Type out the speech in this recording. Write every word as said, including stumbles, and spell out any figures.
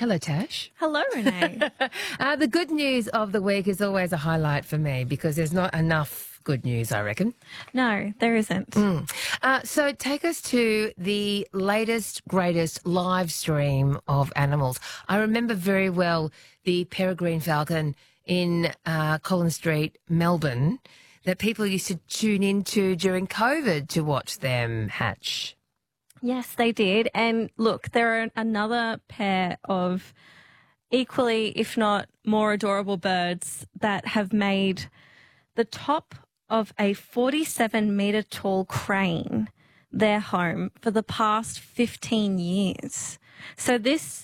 Hello, Tash. Hello, Renee. uh, the good news of the week is always a highlight for me because there's not enough good news, I reckon. No, there isn't. Mm. Uh, so take us to the latest, greatest live stream of animals. I remember very well the peregrine falcon in uh, Collins Street, Melbourne, that people used to tune into during COVID to watch them hatch. Yes, they did. And look, there are another pair of equally, if not more adorable birds that have made the top of a forty-seven metre tall crane their home for the past fifteen years. So this